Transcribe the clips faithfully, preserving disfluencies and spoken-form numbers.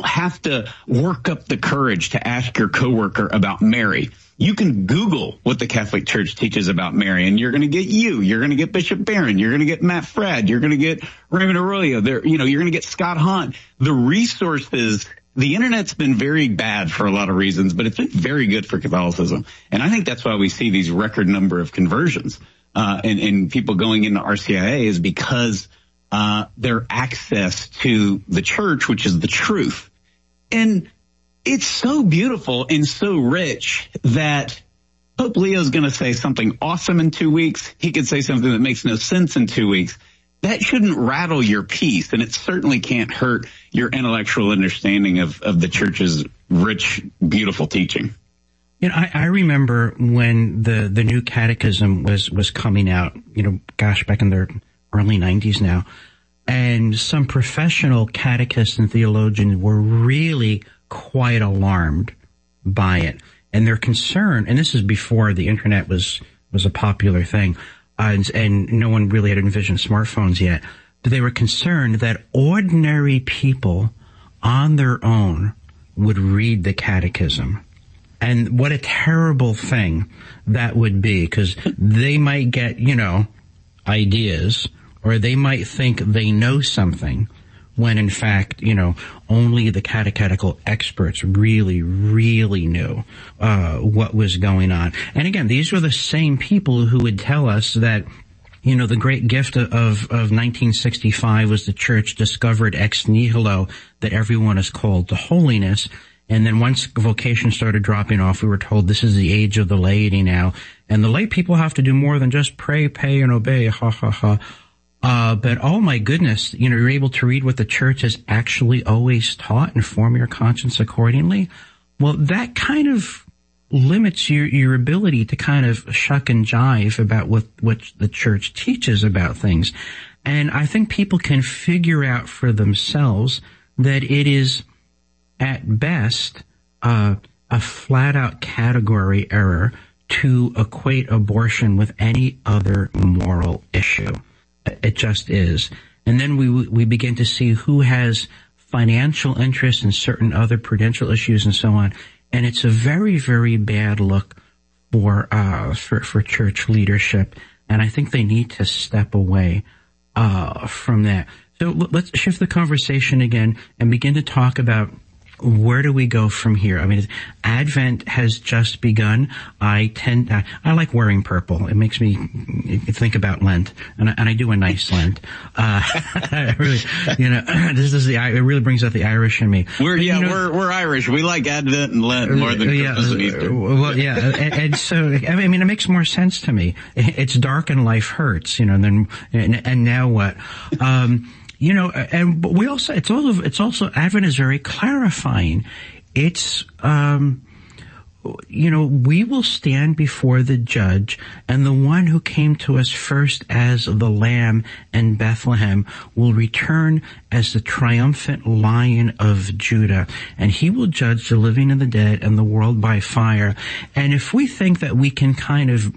don't have to work up the courage to ask your coworker about Mary. You can Google what the Catholic Church teaches about Mary, and you're going to get you. You're going to get Bishop Barron. You're going to get Matt Fradd. You're going to get Raymond Arroyo. There, you know, you're going to get Scott Hahn. The resources, the internet's been very bad for a lot of reasons, but it's been very good for Catholicism. And I think that's why we see these record number of conversions, uh, and, and people going into R C I A is because, uh, their access to the church, which is the truth. And it's so beautiful and so rich that Pope Leo's going to say something awesome in two weeks. He could say something that makes no sense in two weeks. That shouldn't rattle your peace, and it certainly can't hurt your intellectual understanding of, of the church's rich, beautiful teaching. You know, I, I remember when the, the new catechism was, was coming out, you know, gosh, back in the early nineties now, and some professional catechists and theologians were really quite alarmed by it. And they're concerned, and this is before the internet was, was a popular thing, uh, and, and no one really had envisioned smartphones yet, but they were concerned that ordinary people on their own would read the catechism. And what a terrible thing that would be, because they might get, you know, ideas, or they might think they know something, when in fact, you know, only the catechetical experts really, really knew uh what was going on. And again, these were the same people who would tell us that, you know, the great gift of of nineteen sixty-five was the church discovered ex nihilo that everyone is called to holiness. And then once vocation started dropping off, we were told this is the age of the laity now. And the lay people have to do more than just pray, pay, and obey. Ha, ha, ha. Uh, but oh my goodness, you know, you're able to read what the church has actually always taught and form your conscience accordingly. Well, that kind of limits your, your ability to kind of shuck and jive about what, what the church teaches about things. And I think people can figure out for themselves that it is at best, uh, a flat out category error to equate abortion with any other moral issue. It just is. And then we we begin to see who has financial interest in certain other prudential issues and so on. And it's a very, very bad look for uh for, for church leadership. And I think they need to step away uh from that. So let's shift the conversation again and begin to talk about where do we go from here? I mean, Advent has just begun. I tend, I, I like wearing purple. It makes me think about Lent, and I, and I do a nice Lent. Uh, I really, you know, this is the, it really brings out the Irish in me. We're, but, yeah, you know, we're, we're Irish. We like Advent and Lent more than yeah, Christmas and Easter. Well, yeah, and, and so, I mean, it makes more sense to me. It's dark and life hurts, you know, and then, and, and now what? Um, You know, and we also, it's also, it's also, Advent is very clarifying. It's, um, you know, we will stand before the judge, and the one who came to us first as the lamb in Bethlehem will return as the triumphant Lion of Judah, and he will judge the living and the dead and the world by fire. And if we think that we can kind of,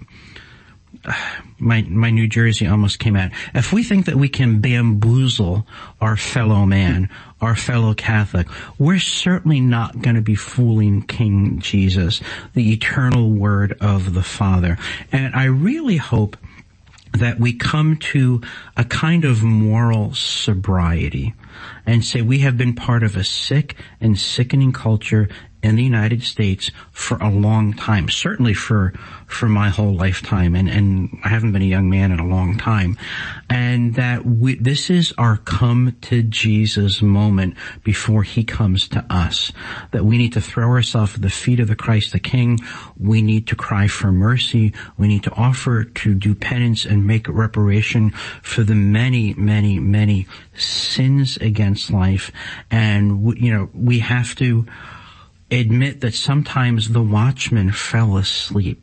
My, my New Jersey almost came out. If we think that we can bamboozle our fellow man, our fellow Catholic, we're certainly not going to be fooling King Jesus, the eternal word of the Father. And I really hope that we come to a kind of moral sobriety and say we have been part of a sick and sickening culture in the United States for a long time, certainly for, for my whole lifetime. And, and I haven't been a young man in a long time. And that we, this is our come to Jesus moment before he comes to us. That we need to throw ourselves at the feet of the Christ the King. We need to cry for mercy. We need to offer to do penance and make reparation for the many, many, many sins against life. And, we, you know, we have to admit that sometimes the watchman fell asleep.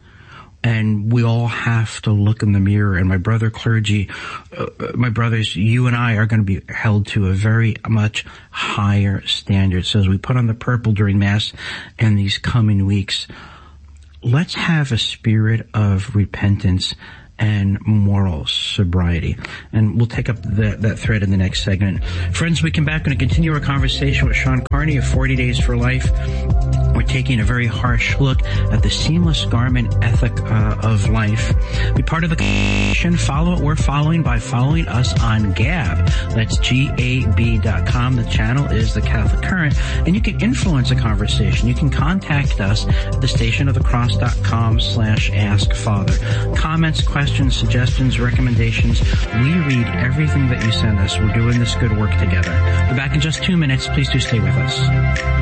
And we all have to look in the mirror. And my brother clergy, uh, my brothers, you and I are going to be held to a very much higher standard. So as we put on the purple during Mass in these coming weeks, let's have a spirit of repentance and moral sobriety. And we'll take up the, that thread in the next segment. Friends, we come back and continue our conversation with Sean Carney of forty days for life. We're taking a very harsh look at the seamless garment ethic uh, of life. Be part of the conversation. Follow what we're following by following us on Gab. That's G A B dot com. The channel is The Catholic Current. And you can influence the conversation. You can contact us at the station of the cross dot com slash ask father. Comments, questions, suggestions, recommendations. We read everything that you send us. We're doing this good work together. We're back in just two minutes. Please do stay with us.